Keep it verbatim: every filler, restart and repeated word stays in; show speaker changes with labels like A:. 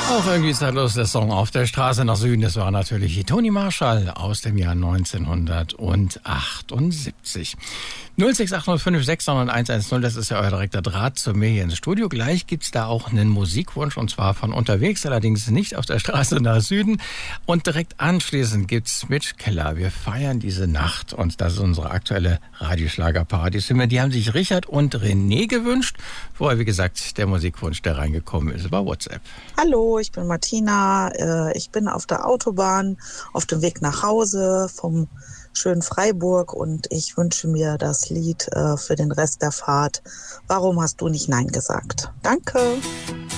A: Auch irgendwie zeitlos der Song Auf der Straße nach Süden. Das war natürlich Toni Marshall aus dem Jahr neunzehnhundertachtundsiebzig. null sechs acht null fünf sechs neun eins eins null, das ist ja euer direkter Draht zu mir hier ins Studio. Gleich gibt's da auch einen Musikwunsch, und zwar von unterwegs, allerdings nicht auf der Straße nach Süden. Und direkt anschließend gibt's Mitch Keller. Wir feiern diese Nacht, und das ist unsere aktuelle Radioschlager-Party-Stimme. Die haben sich Richard und René gewünscht. Vorher, wie gesagt, der Musikwunsch, der reingekommen ist über WhatsApp.
B: Hallo, ich bin Martina. Ich bin auf der Autobahn auf dem Weg nach Hause vom schönen Freiburg, und ich wünsche mir das Lied für den Rest der Fahrt. Warum hast du nicht Nein gesagt? Danke.